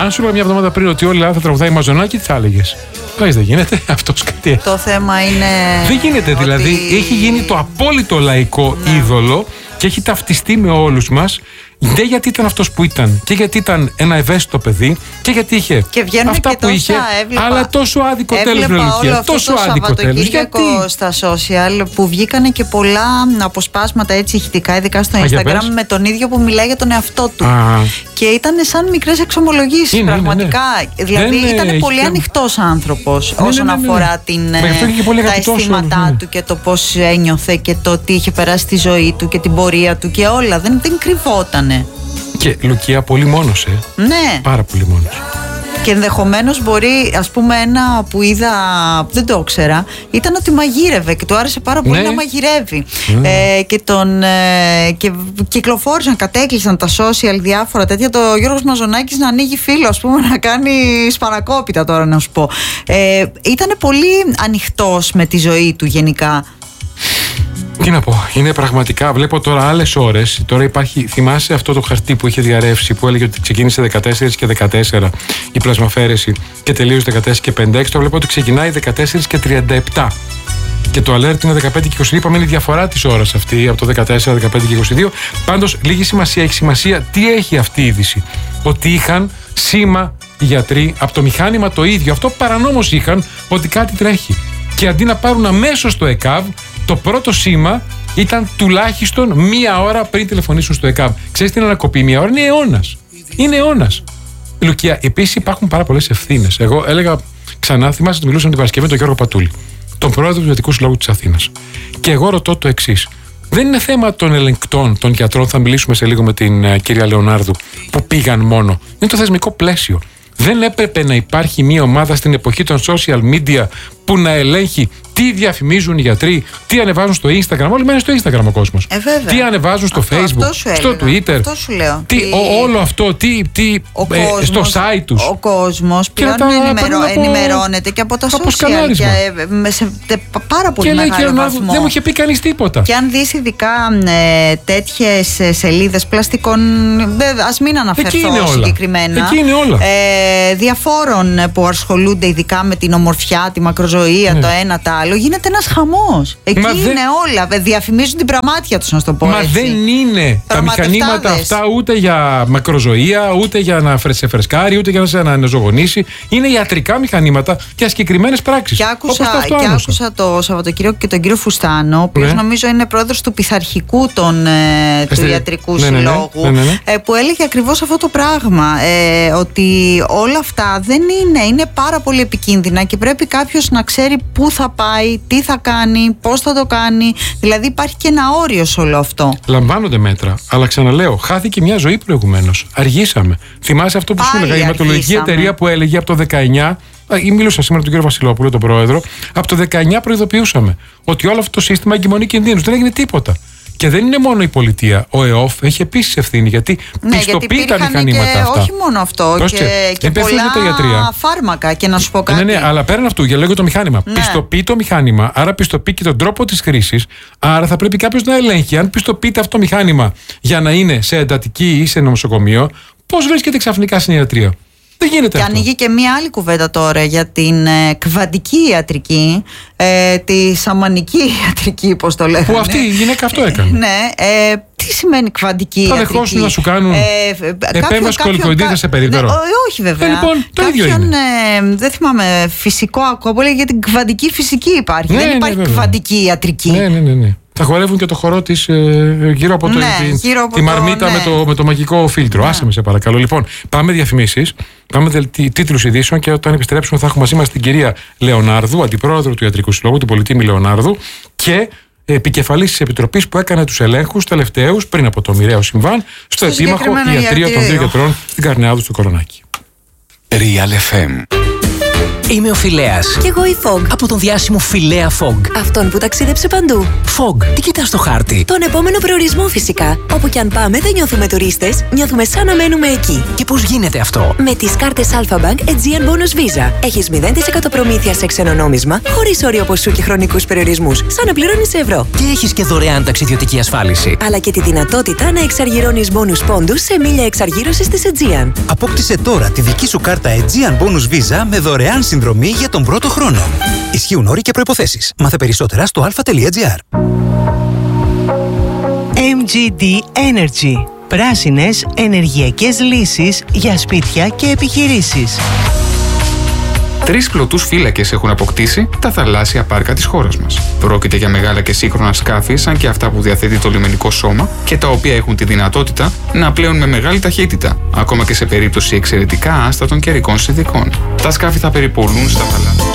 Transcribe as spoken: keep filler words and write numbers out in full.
Αν σου είπα μια εβδομάδα πριν ότι όλη η Ελλάδα θα τραγουδάει Μαζονάκι, τι θα έλεγες? Πες, δεν γίνεται αυτό κάτι. Το θέμα είναι. Δεν γίνεται, ότι... δηλαδή έχει γίνει το απόλυτο λαϊκό ναι. είδωλο και έχει ταυτιστεί με όλους μας. Δεν γιατί ήταν αυτός που ήταν, και γιατί ήταν ένα ευαίσθητο παιδί, και γιατί είχε και αυτά και που είχε, έβλεπα, αλλά τόσο άδικο τέλος με ηλικία. Τόσο το άδικο τέλος. Γιατί στα social που βγήκανε και πολλά αποσπάσματα έτσι ηχητικά, ειδικά στο Α, Instagram, με τον ίδιο που μιλάει για τον εαυτό του. Α. Και ήταν σαν μικρές εξομολογήσεις. Είναι, πραγματικά. Είναι, ναι. Δηλαδή δεν ήταν πολύ και... ανοιχτός άνθρωπος ναι, όσον ναι, ναι, ναι. αφορά την, ναι, ναι. τα αισθήματά ναι. του και το πώς ένιωθε και το τι είχε περάσει στη ζωή του και την πορεία του και όλα. Δεν, δεν κρυβότανε. Και Λουκία πολύ μόνος, ε. Ναι. Πάρα πολύ μόνος. Και ενδεχομένως μπορεί, ας πούμε, ένα που είδα, δεν το ήξερα, ήταν ότι μαγείρευε και του άρεσε πάρα πολύ ναι. να μαγειρεύει. Mm. Ε, και, τον, ε, και κυκλοφόρησαν, κατέκλυσαν τα social διάφορα τέτοια. Το Γιώργος Μαζονάκης να ανοίγει φύλλο, ας πούμε, να κάνει σπανακόπιτα τώρα να σου πω. Ε, ήταν πολύ ανοιχτός με τη ζωή του γενικά. Τι να πω, είναι πραγματικά, βλέπω τώρα άλλες ώρες. Τώρα υπάρχει, θυμάσαι αυτό το χαρτί που είχε διαρρεύσει που έλεγε ότι ξεκίνησε δεκατέσσερα και δεκατέσσερα η πλασμαφέρεση και τελείωσε δεκατέσσερα και πενήντα έξι. Τώρα βλέπω ότι ξεκινάει δεκατέσσερα και τριάντα επτά. Και το alert είναι δεκαπέντε και είκοσι δύο. Είπαμε είναι η διαφορά της ώρας αυτή από το δεκατέσσερα, δεκαπέντε και είκοσι δύο. Πάντως, λίγη σημασία έχει σημασία τι έχει αυτή η είδηση. Ότι είχαν σήμα οι γιατροί από το μηχάνημα το ίδιο. Αυτό παρανόμως είχαν ότι κάτι τρέχει. Και αντί να πάρουν αμέσως το ΕΚΑΒ, το πρώτο σήμα ήταν τουλάχιστον μία ώρα πριν τηλεφωνήσουν στο ΕΚΑΒ. Ξέρεις τι είναι ανακοπή μία ώρα? Είναι αιώνας. Είναι αιώνας. Λουκία, επίσης υπάρχουν πάρα πολλές ευθύνες. Εγώ έλεγα ξανά, θυμάσαι ότι μιλούσαμε την Παρασκευή με τον Γιώργο Πατούλη, τον πρόεδρο του Ιατρικού Συλλόγου της Αθήνας. Και εγώ ρωτώ το εξής. Δεν είναι θέμα των ελεγκτών, των γιατρών, θα μιλήσουμε σε λίγο με την uh, κυρία Λεωνάρδου, που πήγαν μόνο. Είναι το θεσμικό πλαίσιο. Δεν έπρεπε να υπάρχει μια ομάδα στην εποχή των social media που να ελέγχει τι διαφημίζουν οι γιατροί, τι ανεβάζουν στο Instagram. Όλοι μένουν στο Instagram ο κόσμος. Ε, τι ανεβάζουν στο αυτό, Facebook, αυτό στο Twitter. Αυτό σου λέω. Τι, ο, όλο αυτό, τι, τι ο ε, κόσμος, στο site τους. Ο κόσμος πλέον ενημερώ, από, ενημερώνεται και από τα από social και ε, σε πάρα πολύ και μεγάλο βαθμό. Δεν μου είχε πει κανείς τίποτα. Και αν δεις ειδικά ε, τέτοιες σελίδες πλαστικών, ας μην αναφερθώ συγκεκριμένα. Εκεί είναι όλα. Ε, διαφόρων που ασχολούνται ειδικά με την ομορφιά, τη μακροζωία, ναι. το ένα, το άλλο, γίνεται ένας χαμός. Εκεί Μα είναι δε... όλα. Διαφημίζουν την πραμάτια τους, να σου το πω. Μα έτσι. δεν είναι τα μηχανήματα αυτά ούτε για μακροζωία, ούτε για να σε φρεσκάρει, ούτε για να σε αναζωογονήσει. Είναι ιατρικά μηχανήματα για συγκεκριμένες πράξεις. Και άκουσα, το, και άκουσα το Σαββατοκύριακο και τον κύριο Φουστάνο, ο οποίος ναι. νομίζω είναι πρόεδρος του πειθαρχικού των, ε, του Ιατρικού ναι, Συλλόγου, ναι, ναι, ναι, ναι. Ε, που έλεγε ακριβώς αυτό το πράγμα. Ε, ότι όλα αυτά δεν είναι, είναι πάρα πολύ επικίνδυνα και πρέπει κάποιος να ξέρει πού θα πάει, τι θα κάνει, πώς θα το κάνει. Δηλαδή υπάρχει και ένα όριο σε όλο αυτό. Λαμβάνονται μέτρα, αλλά ξαναλέω, χάθηκε μια ζωή προηγουμένως. Αργήσαμε. Θυμάσαι αυτό που σου έλεγα, η αιματολογική εταιρεία που έλεγε από το δεκαεννιά. Ή μίλησα σήμερα με τον κύριο Βασιλόπουλο, τον πρόεδρο. Από το δεκαεννιά προειδοποιούσαμε ότι όλο αυτό το σύστημα εγκυμονεί κινδύνους. Δεν έγινε τίποτα. Και δεν είναι μόνο η πολιτεία. Ο ΕΟΦ έχει επίσης ευθύνη, γιατί ναι, πιστοποιεί τα μηχανήματα και, αυτά. Όχι μόνο αυτό. Πρόσεχε, και, και πολλά φάρμακα. Και να σου πω κάτι. Ναι, ναι, αλλά πέραν αυτού, για λέγω το μηχάνημα. Ναι. Πιστοποιεί το μηχάνημα, άρα πιστοποιεί και τον τρόπο της χρήσης. Άρα θα πρέπει κάποιος να ελέγχει. Αν πιστοποιείται αυτό το μηχάνημα για να είναι σε εντατική ή σε νοσοκομείο, πώς βρίσκεται ξαφνικά στην ιατρία? Δεν γίνεται και αυτό. Ανοίγει και μία άλλη κουβέντα τώρα για την ε, κβαντική ιατρική, ε, τη σαμανική ιατρική, πώς το λέγανε. Που αυτή η γυναίκα αυτό έκανε. Ε, ναι. Ε, τι σημαίνει κβαντική θα ιατρική? Θα δεχόσουν να σου κάνουν ε, επέμβαση κολικοειδίδα σε περίπτερο. Ναι, όχι βέβαια. Ε, λοιπόν, το κάποιον, ίδιο είναι. Ε, δεν θυμάμαι, φυσικό ακόμα, για την κβαντική φυσική υπάρχει. Ναι, δεν υπάρχει ναι, κβαντική ιατρική. Ναι, ναι, ναι, ναι. Θα χορεύουν και το χορό της ε, γύρω από, το, ναι, την, γύρω από τη μαρμίτα το, ναι. με, το, με το μαγικό φίλτρο. Ναι. Άσε με σε παρακαλώ. Λοιπόν, πάμε διαφημίσεις, πάμε τίτλους ειδήσεων και όταν επιστρέψουμε θα έχουμε μαζί μας την κυρία Λεωνάρδου, αντιπρόεδρο του Ιατρικού Συλλόγου, την πολυτήμη Λεωνάρδου, και επικεφαλής της Επιτροπής που έκανε τους ελέγχους τελευταίους πριν από το μοιραίο συμβάν στο επίμαχο ιατρείο των δύο γιατρών στην Καρνεάδου στο Κορονάκι. Real εφ εμ. Είμαι ο Φιλέας. Κι εγώ η Fog. Από τον διάσημο Φιλέα Fog. Αυτόν που ταξίδεψε παντού. Fog, τι κοιτάς στο χάρτη? Τον επόμενο προορισμό φυσικά. Όπου κι αν πάμε δεν νιώθουμε τουρίστες, νιώθουμε σαν να μένουμε εκεί. Και πώς γίνεται αυτό? Με τις κάρτες Alpha Bank Aegean Bonus Visa. Έχεις μηδέν τοις εκατό προμήθεια σε ξένο νόμισμα, χωρίς όριο ποσού και χρονικούς περιορισμούς. Σαν να πληρώνεις σε ευρώ. Και έχεις και δωρεάν ταξιδιωτική ασφάλιση. Αλλά και τη δυνατότητα να εξαργυρώνεις bonus πόντους σε μίλια εξαργύρωσης της Aegean. Απόκτησε τώρα τη δική σου κάρτα Aegean Bonus Visa με δωρεάν συνδρομή για τον πρώτο χρόνο. Ισχύουν όροι και προϋποθέσεις. Μάθε περισσότερα στο αλφα τελεία τζι άρ. εμ τζι ντι Energy. Πράσινες ενεργειακές λύσεις για σπίτια και επιχειρήσεις. Τρεις πλωτούς φύλακες έχουν αποκτήσει τα θαλάσσια πάρκα της χώρας μας. Πρόκειται για μεγάλα και σύγχρονα σκάφη, σαν και αυτά που διαθέτει το λιμενικό σώμα και τα οποία έχουν τη δυνατότητα να πλέουν με μεγάλη ταχύτητα, ακόμα και σε περίπτωση εξαιρετικά άστατων καιρικών συνθηκών. Τα σκάφη θα περιπολούν στα θαλάσσια.